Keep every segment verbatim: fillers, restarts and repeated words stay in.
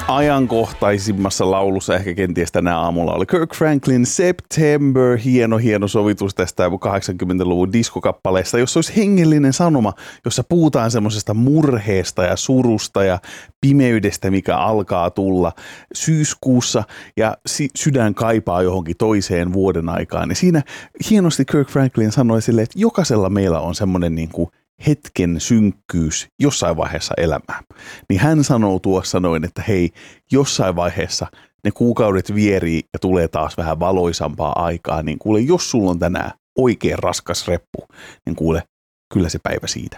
ajankohtaisimmassa laulussa ehkä kenties tänä aamulla oli Kirk Franklin September, hieno hieno sovitus tästä kahdeksankymmentäluvun diskokappaleesta, jossa olisi hengellinen sanoma, jossa puhutaan semmoisesta murheesta ja surusta ja pimeydestä, mikä alkaa tulla syyskuussa ja sydän kaipaa johonkin toiseen vuoden aikaan. Ja siinä hienosti Kirk Franklin sanoi silleen, että jokaisella meillä on semmoinen niin kuin hetken synkkyys jossain vaiheessa elämää. Niin hän sanoo tuossa noin, että hei, jossain vaiheessa ne kuukaudet vierii ja tulee taas vähän valoisampaa aikaa, niin kuule, jos sulla on tänään oikein raskas reppu, niin kuule, kyllä se päivä siitä.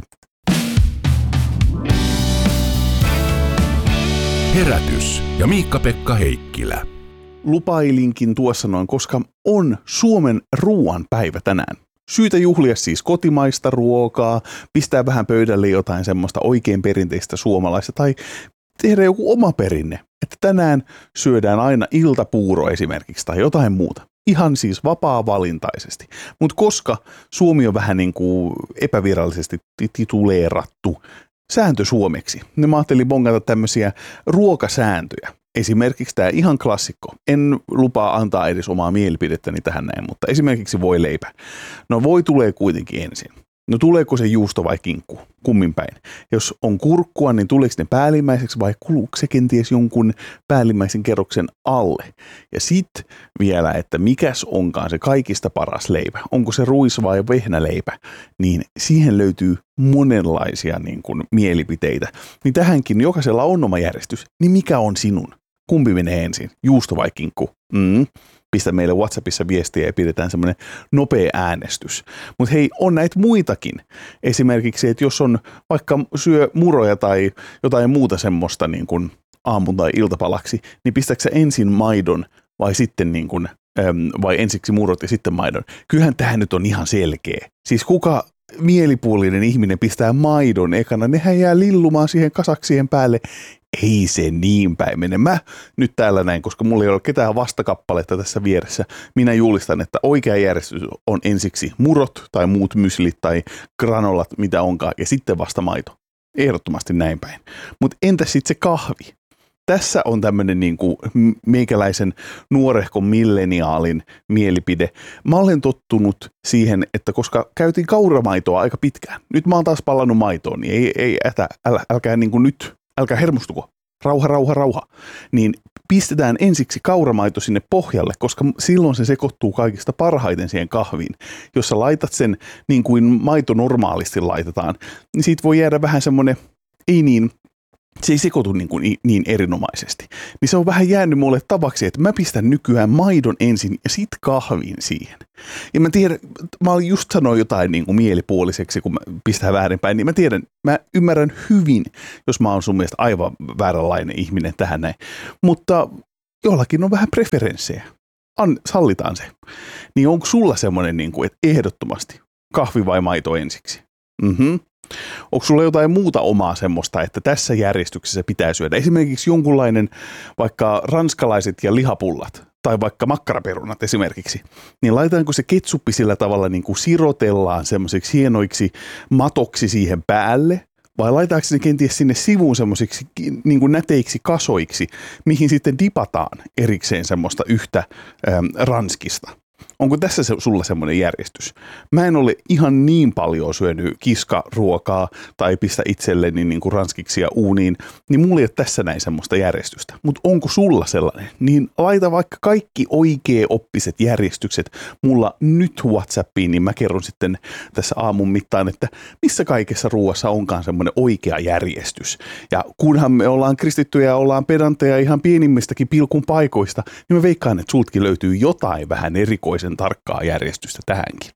Herätys ja Miikka-Pekka Heikkilä. Lupailinkin tuossa noin, koska on Suomen ruoan päivä tänään. Syytä juhlia siis kotimaista ruokaa, pistää vähän pöydälle jotain semmoista oikein perinteistä suomalaista tai tehdä joku oma perinne. Että tänään syödään aina iltapuuro esimerkiksi tai jotain muuta. Ihan siis vapaa-valintaisesti. Mutta koska Suomi on vähän niin kuin epävirallisesti tituleerattu sääntö suomeksi, niin mä ajattelin bongata tämmöisiä ruokasääntöjä. Esimerkiksi tämä ihan klassikko. En lupaa antaa edes omaa mielipidettäni tähän näin, mutta esimerkiksi voileipä. No voi tulee kuitenkin ensin. No tuleeko se juusto vai kinkku? Kummin päin. Jos on kurkkua, niin tuleeko ne päällimmäiseksi vai kuluuko se kenties jonkun päällimmäisen kerroksen alle? Ja sitten vielä, että mikäs onkaan se kaikista paras leipä? Onko se ruis vai vehnäleipä? Niin siihen löytyy monenlaisia niin kuin mielipiteitä. Niin tähänkin jokaisella on oma järjestys. Niin mikä on sinun? Kumpi menee ensin? Juusto vai kinkku? Mm. Pistä meille WhatsAppissa viestiä ja pidetään semmoinen nopea äänestys. Mutta hei, on näitä muitakin. Esimerkiksi, että jos on vaikka syö muroja tai jotain muuta semmoista niin kuin aamun tai iltapalaksi, niin pistääkö sä ensin maidon vai sitten niin kuin, äm, vai ensiksi murot ja sitten maidon? Kyllähän tähän nyt on ihan selkeä. Siis kuka mielipuolinen ihminen pistää maidon ekana, nehän jää lillumaan siihen kasaksien päälle. Ei se niin päin mene. Mä nyt täällä näin, koska mulla ei ole ketään vastakappaletta tässä vieressä. Minä julistan, että oikea järjestys on ensiksi murot tai muut myslit tai granolat, mitä onkaan, ja sitten vasta maito. Ehdottomasti näin päin. Mutta entäs sitten se kahvi? Tässä on tämmöinen niin kuin meikäläisen nuorehkon milleniaalin mielipide. Mä olen tottunut siihen, että koska käytin kauramaitoa aika pitkään, nyt mä oon taas palannut maitoon, niin ei, ei ätä, äl, älkää niin kuin nyt, älkää hermostuko, rauha, rauha, rauha, niin pistetään ensiksi kauramaito sinne pohjalle, koska silloin se sekoittuu kaikista parhaiten siihen kahviin. Jos sä laitat sen niin kuin maito normaalisti laitetaan, niin siitä voi jäädä vähän semmoinen, ei niin, se ei sekoitu niin, kuin niin erinomaisesti. Niin se on vähän jäänyt mulle tavaksi, että mä pistän nykyään maidon ensin ja sit kahvin siihen. Ja mä tiedän, mä just sanoin jotain niin kuin mielipuoliseksi, kun mä pistän väärinpäin, niin mä tiedän, mä ymmärrän hyvin, jos mä oon sun mielestä aivan vääränlainen ihminen tähän näin. Mutta jollakin on vähän preferenssejä. An, sallitaan se. Niin onko sulla semmoinen, niin kuin, että ehdottomasti kahvi vai maito ensiksi? Mhm. Onko sulla jotain muuta omaa semmoista, että tässä järjestyksessä pitää syödä? Esimerkiksi jonkunlainen vaikka ranskalaiset ja lihapullat tai vaikka makkaraperunat esimerkiksi. Niin laitetaanko se ketsuppi sillä tavalla niin kuin sirotellaan semmoisiksi hienoiksi matoksi siihen päälle? Vai laitaanko ne kenties sinne sivuun semmoisiksi niin kuin näteiksi kasoiksi, mihin sitten dipataan erikseen semmoista yhtä äm, ranskista? Onko tässä se, sulla semmoinen järjestys? Mä en ole ihan niin paljon syönyt kiskaruokaa tai pistä itselleni niin kuin ranskiksi ja uuniin, niin mulla ei ole tässä näin semmoista järjestystä. Mutta onko sulla sellainen? Niin laita vaikka kaikki oikea-oppiset järjestykset mulla nyt WhatsAppiin, niin mä kerron sitten tässä aamun mittaan, että missä kaikessa ruoassa onkaan semmoinen oikea järjestys. Ja kunhan me ollaan kristittyjä ja ollaan pedantteja ihan pienimmistäkin pilkun paikoista, niin mä veikkaan, että sultkin löytyy jotain vähän erikoisen tarkkaa järjestystä tähänkin.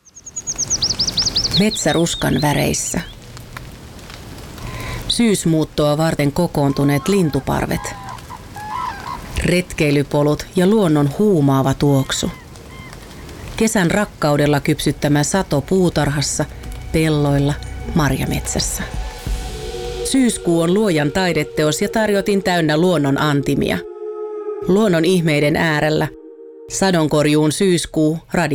Metsäruskan väreissä. Syysmuuttoa varten kokoontuneet lintuparvet. Retkeilypolut ja luonnon huumaava tuoksu. Kesän rakkaudella kypsyttämä sato puutarhassa, pelloilla, marjametsässä. Syyskuu on luojan taideteos ja tarjotin täynnä luonnon antimia. Luonnon ihmeiden äärellä. Sadonkorjuun syyskuu radio.